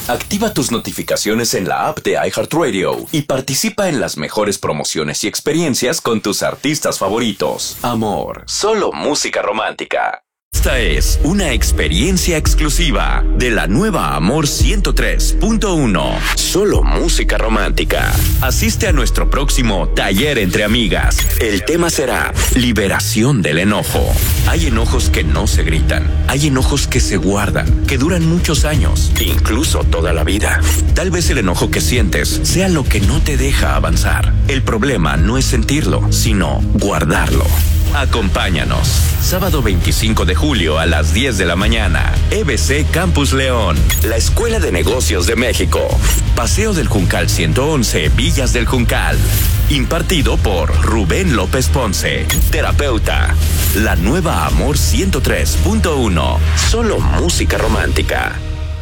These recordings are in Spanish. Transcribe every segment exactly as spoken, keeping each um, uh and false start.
Activa tus notificaciones en la app de iHeartRadio y participa en las mejores promociones y experiencias con tus artistas favoritos. Amor, solo música romántica. Esta es una experiencia exclusiva de la nueva Amor ciento tres punto uno. Solo música romántica. Asiste a nuestro próximo taller entre amigas. El tema será liberación del enojo. Hay enojos que no se gritan. Hay enojos que se guardan, que duran muchos años, incluso toda la vida. Tal vez el enojo que sientes sea lo que no te deja avanzar. El problema no es sentirlo, sino guardarlo. Acompáñanos. Sábado veinticinco de julio a las diez de la mañana. E B C Campus León. La Escuela de Negocios de México. Paseo del Juncal ciento once, Villas del Juncal. Impartido por Rubén López Ponce, terapeuta. La nueva Amor ciento tres punto uno. Solo música romántica.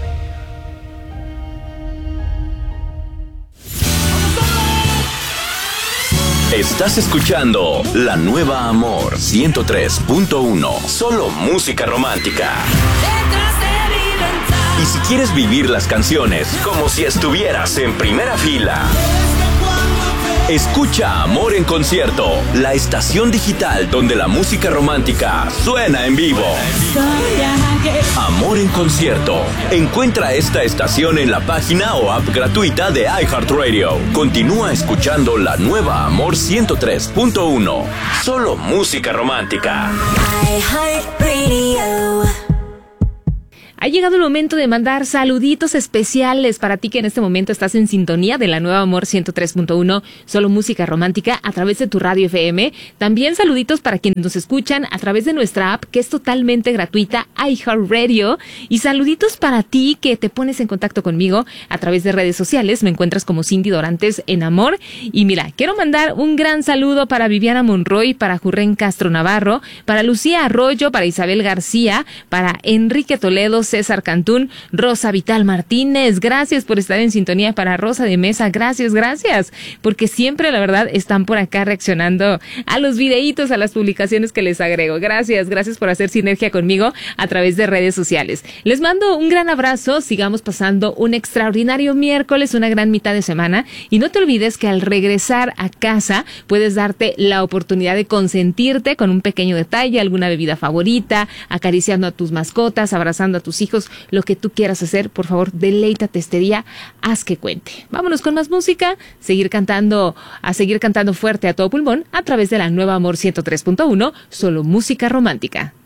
Estás escuchando La Nueva Amor ciento tres punto uno. Solo música romántica. Y si quieres vivir las canciones como si estuvieras en primera fila, escucha Amor en Concierto, la estación digital donde la música romántica suena en vivo. Amor en Concierto. Encuentra esta estación en la página o app gratuita de iHeartRadio. Continúa escuchando la nueva Amor ciento tres punto uno. Solo música romántica. iHeartRadio. Ha llegado el momento de mandar saluditos especiales para ti que en este momento estás en sintonía de la nueva Amor ciento tres punto uno, solo música romántica a través de tu radio F M. También saluditos para quienes nos escuchan a través de nuestra app que es totalmente gratuita, iHeartRadio. Y saluditos para ti que te pones en contacto conmigo a través de redes sociales. Me encuentras como Cindy Dorantes en Amor. Y mira, quiero mandar un gran saludo para Viviana Monroy, para Jurren Castro Navarro, para Lucía Arroyo, para Isabel García, para Enrique Toledo, César Cantún, Rosa Vital Martínez. Gracias por estar en sintonía. Para Rosa de Mesa, gracias, gracias, porque siempre la verdad están por acá reaccionando a los videitos, a las publicaciones que les agrego. Gracias, gracias por hacer sinergia conmigo a través de redes sociales. Les mando un gran abrazo, sigamos pasando un extraordinario miércoles, una gran mitad de semana, y no te olvides que al regresar a casa puedes darte la oportunidad de consentirte con un pequeño detalle, alguna bebida favorita, acariciando a tus mascotas, abrazando a tus hijos, lo que tú quieras hacer. Por favor, deleítate este día, haz que cuente. Vámonos con más música, seguir cantando, a seguir cantando fuerte a todo pulmón a través de la nueva Amor ciento tres punto uno, solo música romántica.